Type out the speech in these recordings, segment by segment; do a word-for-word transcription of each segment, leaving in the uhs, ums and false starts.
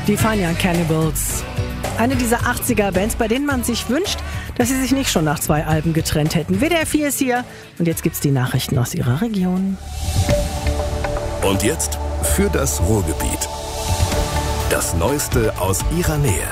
Die Fine Young Cannibals. Eine dieser achtziger-Bands, bei denen man sich wünscht, dass sie sich nicht schon nach zwei Alben getrennt hätten. W D R vier ist hier und jetzt gibt's die Nachrichten aus ihrer Region. Und jetzt für das Ruhrgebiet. Das Neueste aus ihrer Nähe.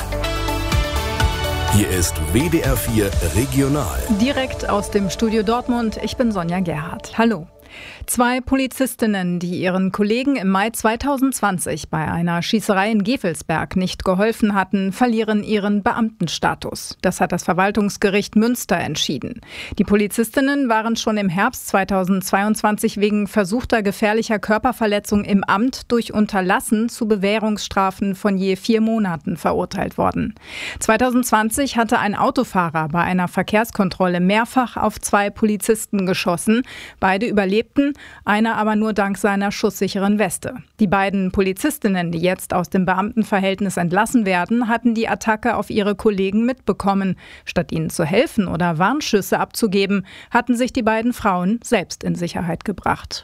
Hier ist W D R vier Regional. Direkt aus dem Studio Dortmund. Ich bin Sonja Gerhardt. Hallo. Zwei Polizistinnen, die ihren Kollegen im Mai zweitausendzwanzig bei einer Schießerei in Gevelsberg nicht geholfen hatten, verlieren ihren Beamtenstatus. Das hat das Verwaltungsgericht Münster entschieden. Die Polizistinnen waren schon im Herbst zweitausendzweiundzwanzig wegen versuchter gefährlicher Körperverletzung im Amt durch Unterlassen zu Bewährungsstrafen von je vier Monaten verurteilt worden. zweitausendzwanzig hatte ein Autofahrer bei einer Verkehrskontrolle mehrfach auf zwei Polizisten geschossen. Beide überlebten, einer aber nur dank seiner schusssicheren Weste. Die beiden Polizistinnen, die jetzt aus dem Beamtenverhältnis entlassen werden, hatten die Attacke auf ihre Kollegen mitbekommen. Statt ihnen zu helfen oder Warnschüsse abzugeben, hatten sich die beiden Frauen selbst in Sicherheit gebracht.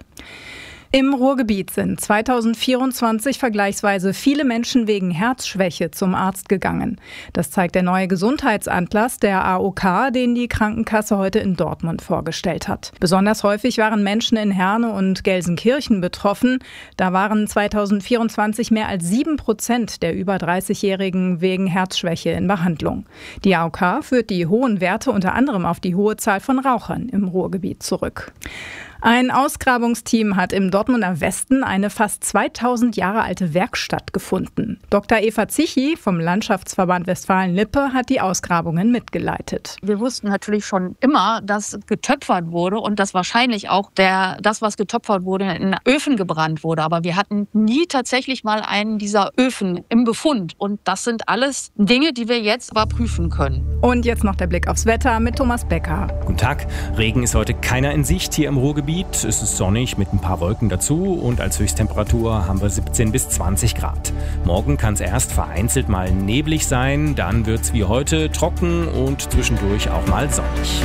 Im Ruhrgebiet sind zweitausendvierundzwanzig vergleichsweise viele Menschen wegen Herzschwäche zum Arzt gegangen. Das zeigt der neue Gesundheitsatlas der A O K, den die Krankenkasse heute in Dortmund vorgestellt hat. Besonders häufig waren Menschen in Herne und Gelsenkirchen betroffen. Da waren zweitausendvierundzwanzig mehr als sieben Prozent der über dreißigjährigen wegen Herzschwäche in Behandlung. Die A O K führt die hohen Werte unter anderem auf die hohe Zahl von Rauchern im Ruhrgebiet zurück. Ein Ausgrabungsteam hat im Dortmunder Westen eine fast zweitausend Jahre alte Werkstatt gefunden. Doktor Eva Zichy vom Landschaftsverband Westfalen-Lippe hat die Ausgrabungen mitgeleitet. Wir wussten natürlich schon immer, dass getöpfert wurde und dass wahrscheinlich auch der, das, was getöpfert wurde, in Öfen gebrannt wurde. Aber wir hatten nie tatsächlich mal einen dieser Öfen im Befund. Und das sind alles Dinge, die wir jetzt überprüfen können. Und jetzt noch der Blick aufs Wetter mit Thomas Becker. Guten Tag. Regen ist heute keiner in Sicht hier im Ruhrgebiet. Es ist sonnig mit ein paar Wolken dazu und als Höchsttemperatur haben wir siebzehn bis zwanzig Grad. Morgen kann es erst vereinzelt mal neblig sein, dann wird es wie heute trocken und zwischendurch auch mal sonnig.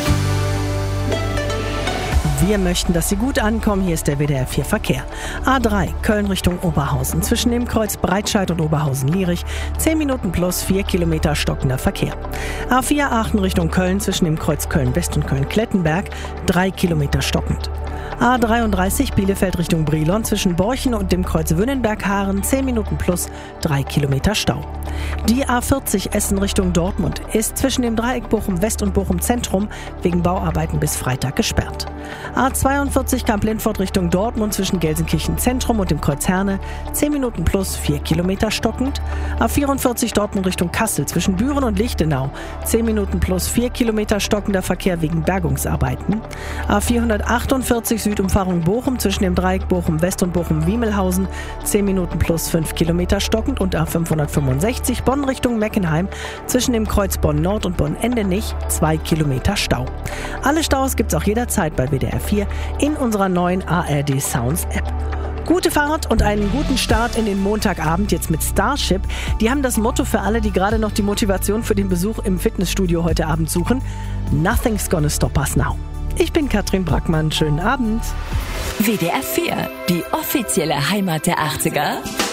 Wir möchten, dass Sie gut ankommen. Hier ist der W D R vier Verkehr. A drei, Köln Richtung Oberhausen. Zwischen dem Kreuz Breitscheid und Oberhausen-Lierich. zehn Minuten plus vier Kilometer stockender Verkehr. A vier, Aachen Richtung Köln. Zwischen dem Kreuz Köln-West und Köln-Klettenberg. drei Kilometer stockend. A dreiunddreißig, Bielefeld Richtung Brilon. Zwischen Borchen und dem Kreuz Wünnenberg-Haaren. zehn Minuten plus drei Kilometer Stau. Die A vierzig, Essen Richtung Dortmund, ist zwischen dem Dreieck Bochum-West und Bochum-Zentrum wegen Bauarbeiten bis Freitag gesperrt. A zweiundvierzig, Kamp-Lindfort Richtung Dortmund zwischen Gelsenkirchen-Zentrum und dem Kreuz Herne, zehn Minuten plus vier Kilometer stockend. A vierundvierzig, Dortmund Richtung Kassel zwischen Büren und Lichtenau, zehn Minuten plus vier Kilometer stockender Verkehr wegen Bergungsarbeiten. A vierhundertachtundvierzig, Südumfahrung Bochum zwischen dem Dreieck Bochum-West und Bochum-Wiemelhausen, zehn Minuten plus fünf Kilometer stockend. Und A fünfhundertfünfundsechzig, Bonn Richtung Meckenheim zwischen dem Kreuz Bonn-Nord und Bonn-Endenich, zwei Kilometer Stau. Alle Staus gibt's auch jederzeit bei W D R vier in unserer neuen A R D Sounds App. Gute Fahrt und einen guten Start in den Montagabend jetzt mit Starship. Die haben das Motto für alle, die gerade noch die Motivation für den Besuch im Fitnessstudio heute Abend suchen: Nothing's gonna stop us now. Ich bin Katrin Brackmann. Schönen Abend. W D R vier, die offizielle Heimat der achtziger.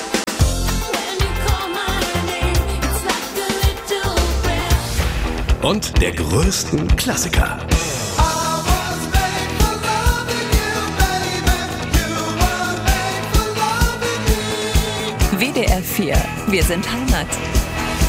Und der größten Klassiker. W D R vier, wir sind Heimat.